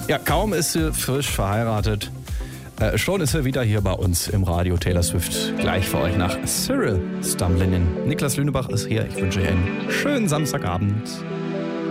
Ja, kaum ist sie frisch verheiratet. Schon ist er wieder hier bei uns im Radio. Taylor Swift gleich für euch nach Cyril Stumbling In. Niklas Lünebach ist hier. Ich wünsche euch einen schönen Samstagabend.